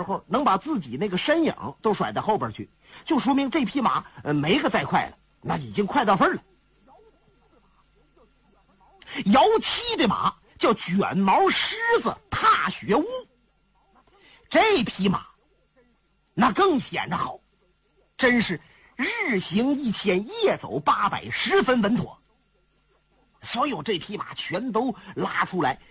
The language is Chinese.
候能把自己那个身影都甩到后边去，就说明这匹马没个再快了，那已经快到份了。摇旗的马叫卷毛狮子踏雪乌，这匹马那更显着好，真是日行1000，夜走800，十分稳妥。所有这匹马全都拉出来，